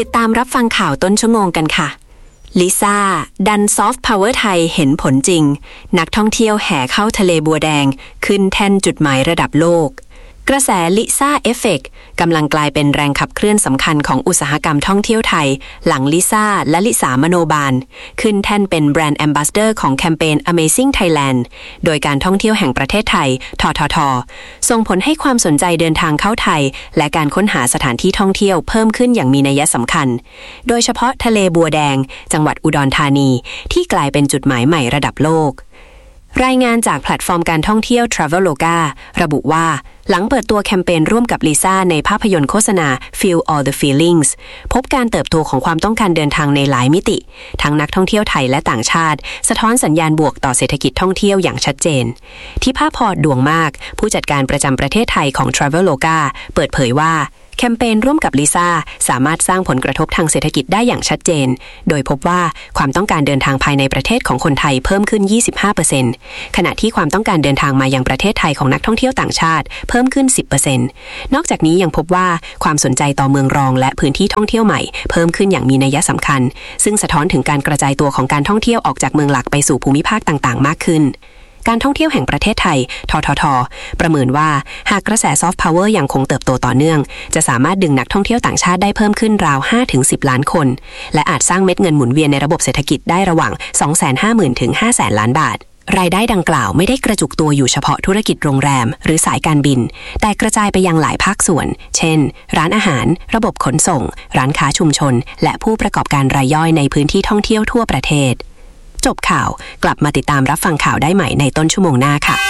ติดตามรับฟังข่าวต้นชั่วโมงกันค่ะลิซ่าดันซอฟต์พาวเวอร์ไทยเห็นผลจริงนักท่องเที่ยวแห่เข้าทะเลบัวแดงขึ้นแท่นจุดหมายระดับโลกกระแสลิซ่าเอฟเฟกต์กำลังกลายเป็นแรงขับเคลื่อนสำคัญของอุตสาหกรรมท่องเที่ยวไทยหลังลิซ่าและลิสามโนบาลขึ้นแท่นเป็นแบรนด์แอมบาสเดอร์ของแคมเปญ Amazing Thailand โดยการท่องเที่ยวแห่งประเทศไทยททท.ส่งผลให้ความสนใจเดินทางเข้าไทยและการค้นหาสถานที่ท่องเที่ยวเพิ่มขึ้นอย่างมีนัยสำคัญโดยเฉพาะทะเลบัวแดงจังหวัดอุดรธานีที่กลายเป็นจุดหมายใหม่ระดับโลกรายงานจากแพลตฟอร์มการท่องเที่ยว Traveloka ระบุว่าหลังเปิดตัวแคมเปญร่วมกับลิซ่าในภาพยนตร์โฆษณา Feel All the Feelings พบการเติบโตของความต้องการเดินทางในหลายมิติทั้งนักท่องเที่ยวไทยและต่างชาติสะท้อนสัญญาณบวกต่อเศรษฐกิจท่องเที่ยวอย่างชัดเจนที่ภาพพอดวงมากผู้จัดการประจำประเทศไทยของ Traveloka เปิดเผยว่าแคมเปญร่วมกับลิซ่าสามารถสร้างผลกระทบทางเศรษฐกิจได้อย่างชัดเจนโดยพบว่าความต้องการเดินทางภายในประเทศของคนไทยเพิ่มขึ้น 25% ขณะที่ความต้องการเดินทางมายังประเทศไทยของนักท่องเที่ยวต่างชาติเพิ่มขึ้น 10% นอกจากนี้ยังพบว่าความสนใจต่อเมืองรองและพื้นที่ท่องเที่ยวใหม่เพิ่มขึ้นอย่างมีนัยสำคัญซึ่งสะท้อนถึงการกระจายตัวของการท่องเที่ยวออกจากเมืองหลักไปสู่ภูมิภาคต่างๆมากขึ้นการท่องเที่ยวแห่งประเทศไทยททท.ประเมินว่าหากกระแสซอฟต์พาวเวอร์ยังคงเติบโตต่อเนื่องจะสามารถดึงนักท่องเที่ยวต่างชาติได้เพิ่มขึ้นราว 5-10 ล้านคนและอาจสร้างเม็ดเงินหมุนเวียนในระบบเศรษฐกิจได้ระหว่าง 250,000 ถึง 500,000 ล้านบาทรายได้ดังกล่าวไม่ได้กระจุกตัวอยู่เฉพาะธุรกิจโรงแรมหรือสายการบินแต่กระจายไปยังหลายภาคส่วนเช่นร้านอาหารระบบขนส่งร้านค้าชุมชนและผู้ประกอบการรายย่อยในพื้นที่ท่องเที่ยวทั่วประเทศจบข่าวกลับมาติดตามรับฟังข่าวได้ใหม่ในต้นชั่วโมงหน้าค่ะ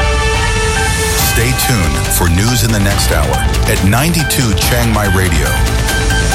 Stay tuned for news in the next hour at 92 Chiang Mai Radio.